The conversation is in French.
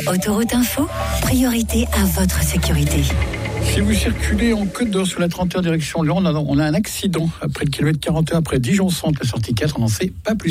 Autoroute Info, priorité à votre sécurité. Si vous circulez en Côte d'Or sur la 31 direction Lyon, on a un accident après le kilomètre 41, après Dijon Centre, la sortie 4, on n'en sait pas plus.